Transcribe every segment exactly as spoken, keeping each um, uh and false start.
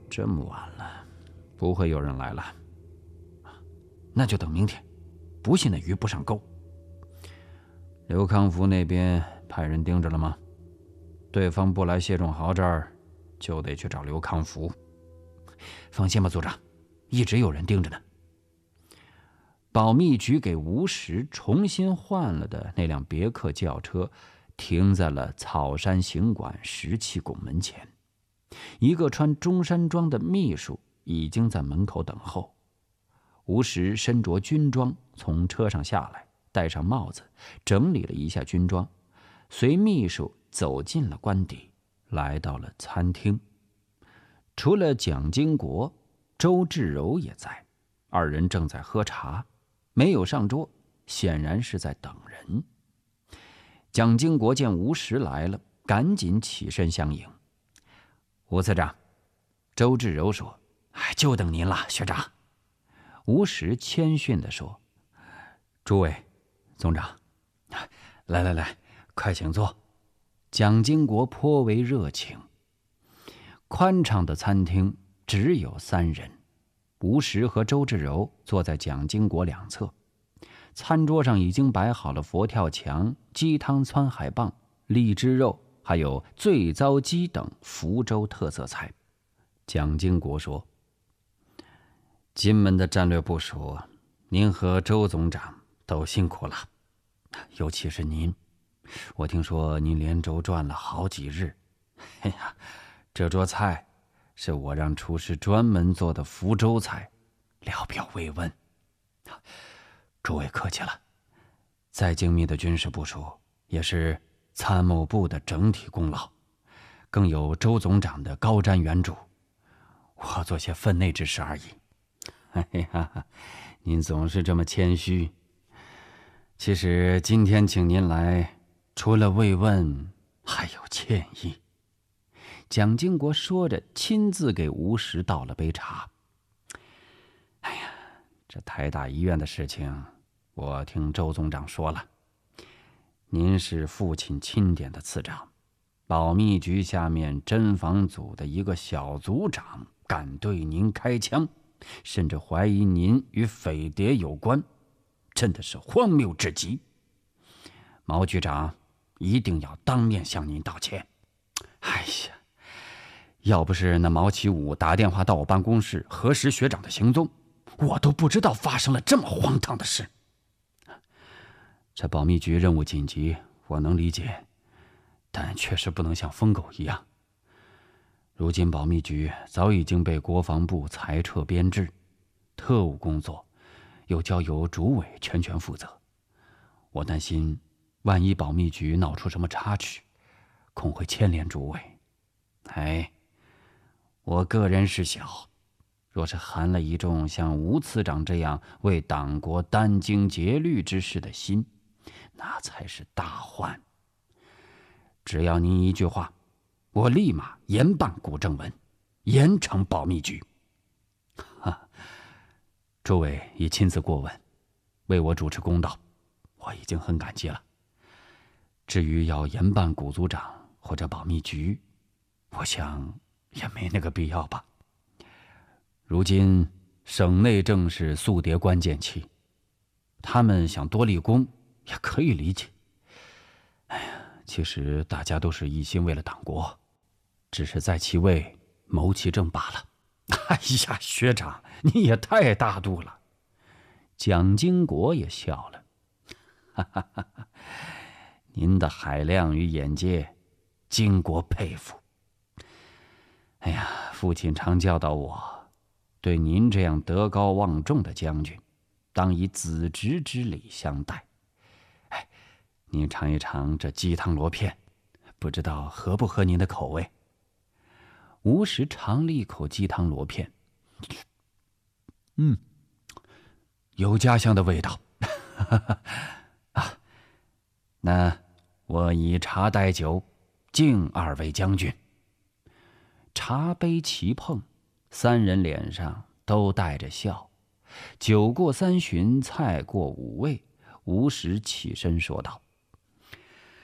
这么晚了，不会有人来了。那就等明天，不信的鱼不上钩。刘康福那边派人盯着了吗？对方不来谢仲豪这儿，就得去找刘康福。放心吧，组长，一直有人盯着呢。保密局给吴石重新换了的那辆别克轿车，停在了草山行馆石器拱门前。一个穿中山装的秘书已经在门口等候。吴石身着军装从车上下来，戴上帽子，整理了一下军装，随秘书走进了官邸，来到了餐厅。除了蒋经国，周志柔也在，二人正在喝茶，没有上桌，显然是在等人。蒋经国见吴石来了，赶紧起身相迎。吴次长，周志柔说：“哎，就等您了，学长。”吴石谦逊地说：“诸位，总长，来来来，快请坐。”蒋经国颇为热情。宽敞的餐厅只有三人，吴石和周志柔坐在蒋经国两侧。餐桌上已经摆好了佛跳墙、鸡汤川海蚌、荔枝肉，还有醉糟鸡等福州特色菜。蒋经国说：“金门的战略部署，您和周总长都辛苦了，尤其是您，我听说您连轴转了好几日。哎呀，这桌菜是我让厨师专门做的福州菜，料表慰问。诸位客气了，再精密的军事部署也是参谋部的整体功劳，更有周总长的高瞻远瞩，我做些分内之事而已。哎呀，您总是这么谦虚。其实今天请您来，除了慰问，还有歉意。”蒋经国说着，亲自给吴石倒了杯茶。哎呀，这台大医院的事情，我听周总长说了。您是父亲钦点的次长，保密局下面侦防组的一个小组长敢对您开枪，甚至怀疑您与匪谍有关，真的是荒谬至极。毛局长一定要当面向您道歉。哎呀，要不是那毛启武打电话到我办公室核实学长的行踪，我都不知道发生了这么荒唐的事。这保密局任务紧急，我能理解，但确实不能像疯狗一样。如今保密局早已经被国防部裁撤编制，特务工作又交由主委全权负责。我担心，万一保密局闹出什么插曲，恐会牵连主委。哎，我个人是小，若是含了一众像吴次长这样为党国殚精竭虑之士的心，那才是大患。只要您一句话，我立马严办古正文，严惩保密局。哈，诸位已亲自过问，为我主持公道，我已经很感激了。至于要严办古组长或者保密局，我想也没那个必要吧。如今省内正是肃谍关键期，他们想多立功也可以理解。哎呀，其实大家都是一心为了党国，只是在其位谋其政罢了。哎呀，学长，你也太大度了。蒋经国也笑了，哈哈哈哈，您的海量与眼界，经国佩服。哎呀，父亲常教导我，对您这样德高望重的将军，当以子侄之礼相待。哎，您尝一尝这鸡汤螺片，不知道合不合您的口味？吴石尝了一口鸡汤螺片，嗯，有家乡的味道。啊，那我以茶代酒，敬二位将军。茶杯齐碰，三人脸上都带着笑。酒过三巡，菜过五味，吴石起身说道：“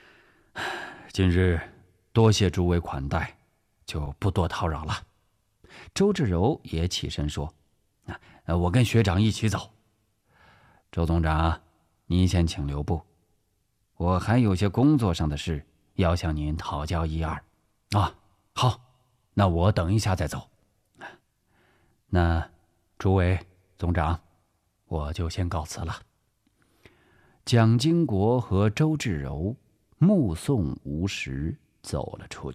今日多谢诸位款待，就不多叨扰了。 周志柔也起身说：“啊，我跟学长一起走。周总长，您先请留步，我还有些工作上的事要向您讨教一二。啊，好，那我等一下再走。那诸位总长，我就先告辞了。”蒋经国和周志柔目送吴石走了出去。